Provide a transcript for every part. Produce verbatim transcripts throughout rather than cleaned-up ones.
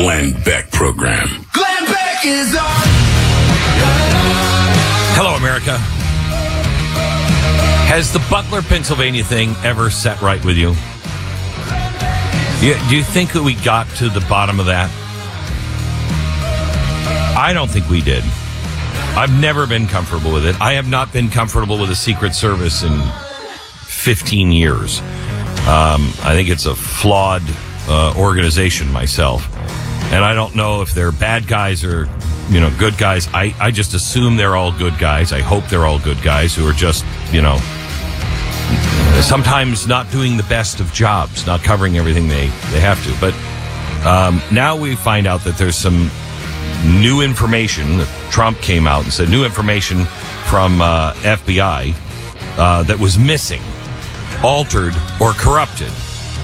Glenn Beck Program. Glenn Beck is on. Hello, America. Has the Butler, Pennsylvania thing ever set right with you? Yeah, do you think that we got to the bottom of that? I don't think we did. I've never been comfortable with it. I have not been comfortable with the Secret Service in fifteen years. Um, I think it's a flawed uh, organization myself. And I don't know if they're bad guys or, you know, good guys. I, I just assume they're all good guys. I hope they're all good guys who are just, you know, sometimes not doing the best of jobs, not covering everything they, they have to. But um, now we find out that there's some new information that Trump came out and said new information from uh, F B I uh, that was missing, altered, or corrupted.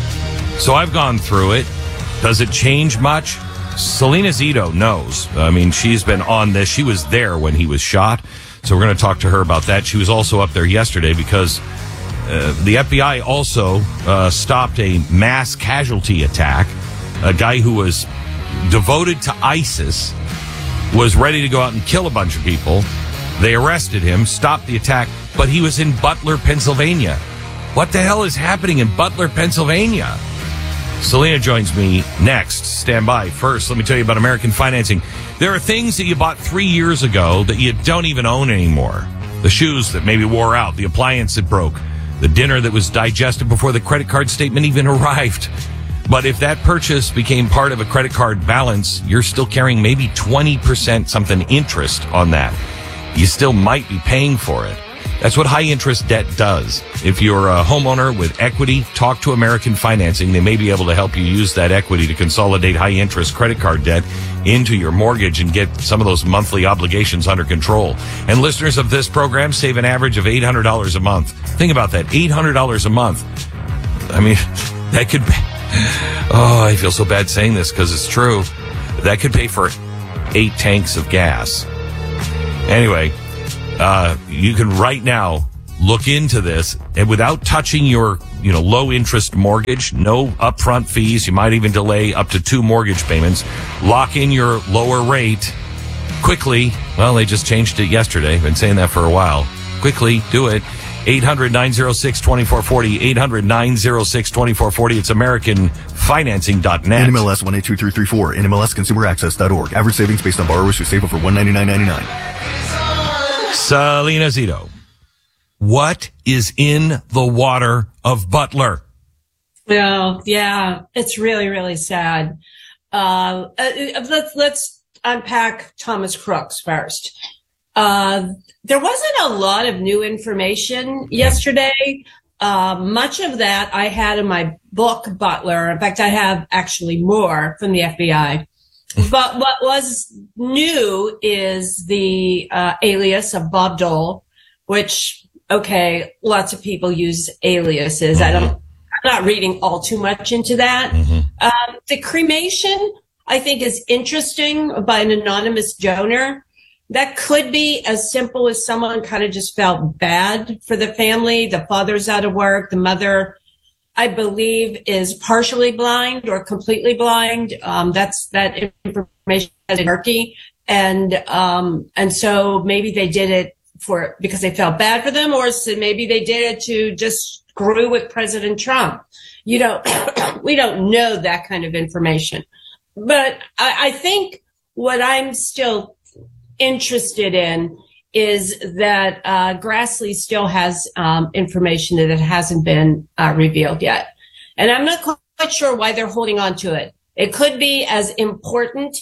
So I've gone through it. Does it change much? Selena Zito knows. I mean, she's been on this. She was there when he was shot. So we're going to talk to her about that. She was also up there yesterday because uh, the F B I also uh, stopped a mass casualty attack. A guy who was devoted to ISIS was ready to go out and kill a bunch of people. They arrested him, stopped the attack, but he was in Butler, Pennsylvania. What the hell is happening in Butler, Pennsylvania? Selena joins me next. Stand by. First, let me tell you about American Financing. There are things that you bought three years ago that you don't even own anymore. The shoes that maybe wore out, the appliance that broke, the dinner that was digested before the credit card statement even arrived. But if that purchase became part of a credit card balance, you're still carrying maybe twenty percent something interest on that. You still might be paying for it. That's what high interest debt does. If you're a homeowner with equity, talk to American Financing. They may be able to help you use that equity to consolidate high interest credit card debt into your mortgage and get some of those monthly obligations under control. And listeners of this program save an average of eight hundred dollars a month. Think about that, eight hundred dollars a month. I mean, that could be... Oh, I feel so bad saying this because it's true. That could pay for eight tanks of gas. Anyway, uh, you can right now look into this and without touching your, you know, low interest mortgage, no upfront fees. You might even delay up to two mortgage payments. Lock in your lower rate quickly. Well, they just changed it yesterday. Been saying that for a while. Quickly do it. eight hundred, nine oh six, two four four oh, eight hundred, nine oh six, two four four oh. It's American Financing dot net. N M L S one eight two three three four, N M L S consumer access dot org. Average savings based on borrowers who save over one hundred ninety-nine dollars and ninety-nine cents. Selena Zito, what is in the water of Butler? Well, yeah, it's really, really sad. Uh, let's, let's unpack Thomas Crooks first. Uh, there wasn't a lot of new information yesterday. Uh, much of that I had in my book, Butler. In fact, I have actually more from the F B I. But what was new is the uh, alias of Bob Dole, which, okay, lots of people use aliases. I don't, I'm not reading all too much into that. Mm-hmm. Um, the cremation, I think, is interesting by an anonymous donor. That could be as simple as someone kind of just felt bad for the family. The father's out of work. The mother, I believe, is partially blind or completely blind. Um, that's, that information is murky. And, um, and so maybe they did it for, because they felt bad for them, or so maybe they did it to just screw with President Trump. You don't, we don't know that kind of information. But I, I think what I'm still interested in is that uh Grassley still has um information that hasn't been uh, revealed yet. And I'm not quite sure why they're holding on to it. It could be as important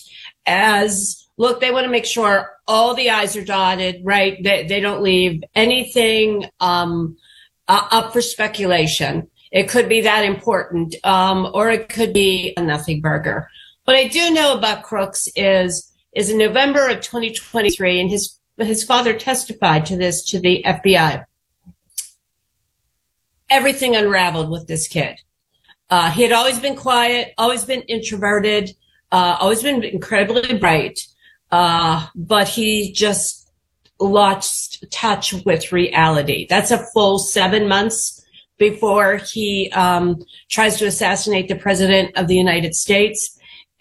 as, look, they want to make sure all the I's are dotted, right? They, they don't leave anything um uh, up for speculation. It could be that important, um, or it could be a nothing burger. What I do know about Crooks is is in November of twenty twenty-three, and his his father testified to this to the F B I. Everything unraveled with this kid. Uh, he had always been quiet, always been introverted, uh, always been incredibly bright, uh, but he just lost touch with reality. That's a full seven months before he um, tries to assassinate the president of the United States.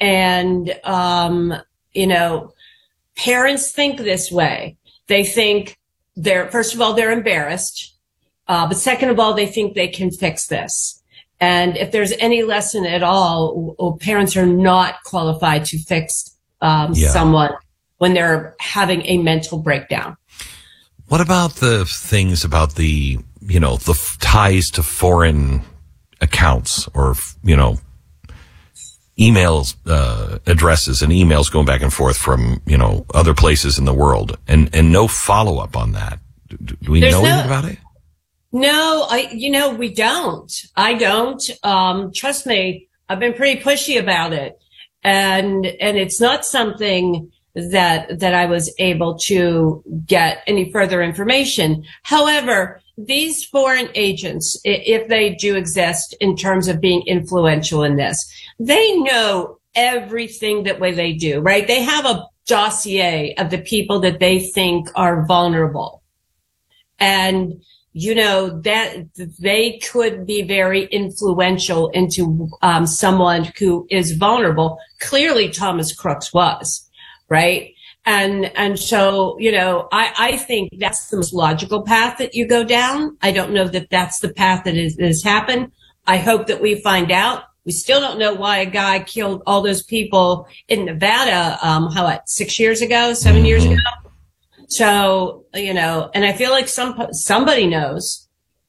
And, um, you know, parents think this way. They think they're, first of all, they're embarrassed. Uh, but second of all, they think they can fix this. And if there's any lesson at all, parents are not qualified to fix um, yeah. someone when they're having a mental breakdown. What about the things about the, you know, the f- ties to foreign accounts or, you know, emails, uh, addresses and emails going back and forth from, you know, other places in the world and, and no follow up on that? Do, do we There's know no, anything about it? No, I, you know, we don't. I don't. Um, trust me, I've been pretty pushy about it. And, and it's not something that, that I was able to get any further information. However, these foreign agents, if they do exist in terms of being influential in this, they know everything that way they do, right? They have a dossier of the people that they think are vulnerable. And, you know, that they could be very influential into um, someone who is vulnerable. Clearly, Thomas Crooks was, right? And, and so, you know, I, I think that's the most logical path that you go down. I don't know that that's the path that is, has happened. I hope that we find out. We still don't know why a guy killed all those people in Nevada, um, how, what, six years ago, seven mm-hmm. years ago? So, you know, and I feel like some, somebody knows.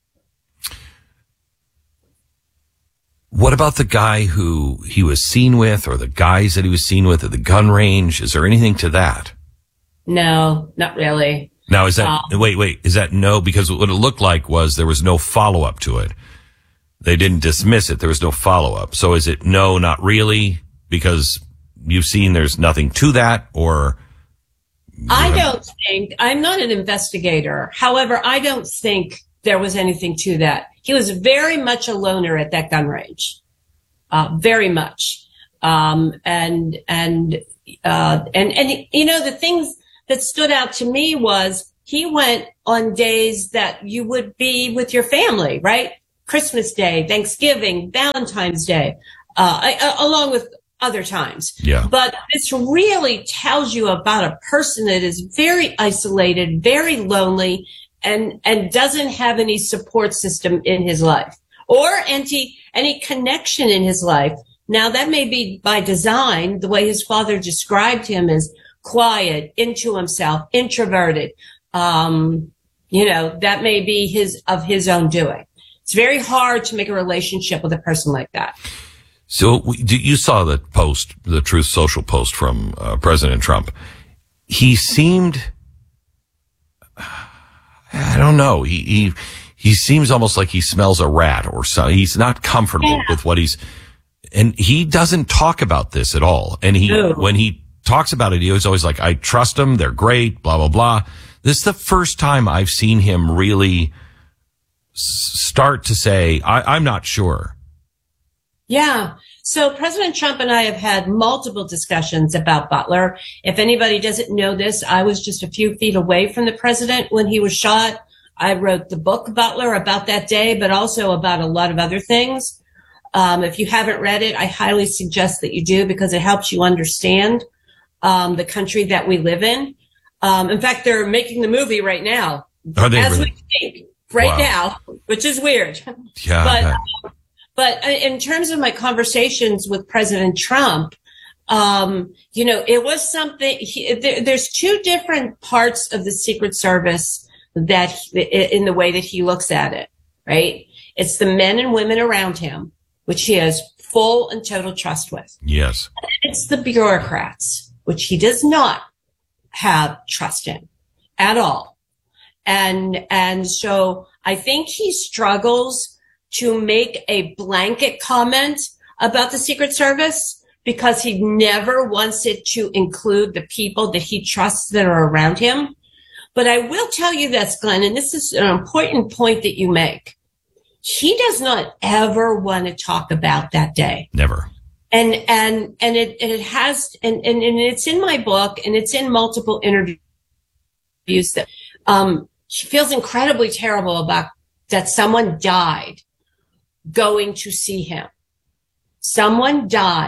What about the guy who he was seen with or the guys that he was seen with at the gun range? Is there anything to that? No, not really. Now, is that, um, wait, wait, is that no? Because what it looked like was there was no follow up to it. They didn't dismiss it. There was no follow up. So is it no, not really? Because you've seen there's nothing to that, or? I don't think, I'm not an investigator. However, I don't think there was anything to that. He was very much a loner at that gun range. Uh, very much. Um, and, and, uh, and, and, you know, the things that stood out to me was he went on days that you would be with your family, right? Christmas Day, Thanksgiving, Valentine's Day, uh, I, along with other times. Yeah. But this really tells you about a person that is very isolated, very lonely, and, and doesn't have any support system in his life or any, any connection in his life. Now, that may be by design, the way his father described him as quiet, into himself, introverted. Um, you know, that may be his, of his own doing. It's very hard to make a relationship with a person like that. So you saw the post, the Truth Social post from uh, President Trump. He seemed, I don't know, he, he, he seems almost like he smells a rat or so. He's not comfortable yeah. with what he's, and he doesn't talk about this at all. And he, no. when he talks about it, he was always like, I trust them. They're great, blah, blah, blah. This is the first time I've seen him really start to say, I, I'm not sure. Yeah. So President Trump and I have had multiple discussions about Butler. If anybody doesn't know this, I was just a few feet away from the president when he was shot. I wrote the book Butler about that day, but also about a lot of other things. Um, if you haven't read it, I highly suggest that you do because it helps you understand um, the country that we live in. Um, in fact, they're making the movie right now. Are they as really? we speak, right wow. now, which is weird. Yeah. But, okay. um, but in terms of my conversations with President Trump, um, you know, it was something, he, there, there's two different parts of the Secret Service that he, in the way that he looks at it, right? It's the men and women around him, which he has full and total trust with. Yes. And it's the bureaucrats, which he does not have trust in at all. And, and so I think he struggles to make a blanket comment about the Secret Service because he never wants it to include the people that he trusts that are around him. But I will tell you this, Glenn, and this is an important point that you make. He does not ever want to talk about that day. Never. And, and, and it, and it has, and, and, and it's in my book and it's in multiple interviews that, um, he feels incredibly terrible about that someone died going to see him. Someone died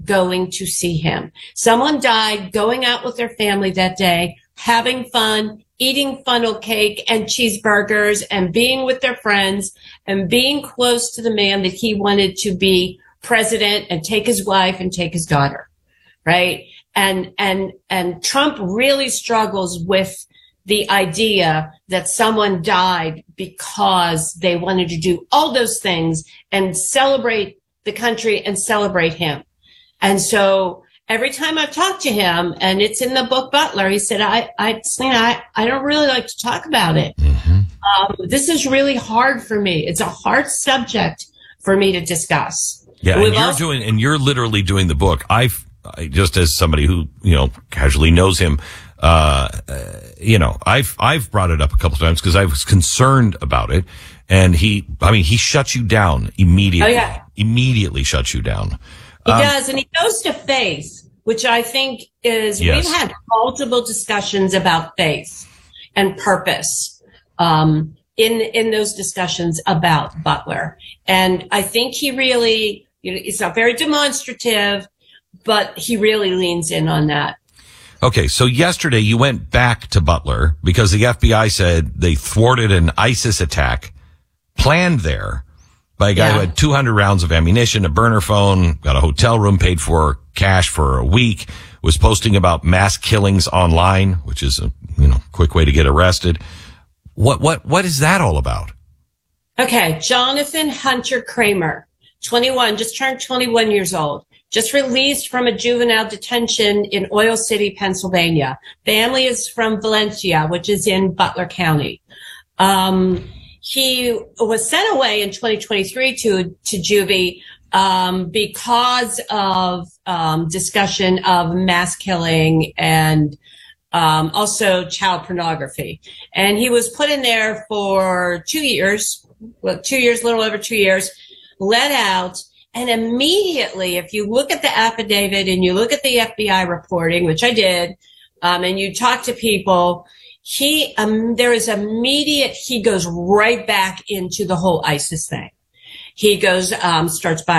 going to see him. Someone died going out with their family that day, having fun, eating funnel cake and cheeseburgers and being with their friends and being close to the man that he wanted to be president and take his wife and take his daughter. Right. And, and, and Trump really struggles with the idea that someone died because they wanted to do all those things and celebrate the country and celebrate him. And so every time I've talked to him, and it's in the book Butler, he said, I, I, Selena, I, I don't really like to talk about it. Mm-hmm. Um, this is really hard for me. It's a hard subject for me to discuss. Yeah. We've And you're also- doing, and you're literally doing the book. I've, I, just as somebody who, you know, casually knows him, uh, uh you know, I've, I've brought it up a couple times because I was concerned about it. And he, I mean, he shuts you down immediately. Oh, yeah. Immediately shuts you down. He Um, does, and he goes to faith, which I think is, Yes. we've had multiple discussions about faith and purpose, um, in, in those discussions about Butler. And I think he really, you know, it's not very demonstrative, but he really leans in on that. Okay, so yesterday you went back to Butler because the F B I said they thwarted an ISIS attack planned there by a guy Yeah. who had two hundred rounds of ammunition, a burner phone, got a hotel room paid for, cash for a week, was posting about mass killings online, which is a, you know, quick way to get arrested. What, what, what is that all about? Okay, Jonathan Hunter Kramer, twenty-one, just turned twenty-one years old, just released from a juvenile detention in Oil City, Pennsylvania. Family is from Valencia, which is in Butler County. Um, he was sent away in twenty twenty-three to, to juvie, um, because of, um, discussion of mass killing and, um, also child pornography. And he was put in there for two years, well, two years, a little over two years, let out. And immediately, if you look at the affidavit and you look at the F B I reporting, which I did, um, and you talk to people, he, um, there is immediate, he goes right back into the whole ISIS thing. He goes, um, starts buying